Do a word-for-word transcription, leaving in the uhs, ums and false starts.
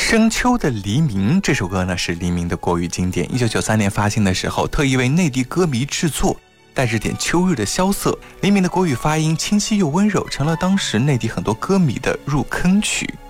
深秋的黎明这首歌呢是黎明的国语经典，一九九三年发行的时候特意为内地歌迷制作，带着点秋日的萧瑟。黎明的国语发音清晰又温柔，成了当时内地很多歌迷的入坑曲。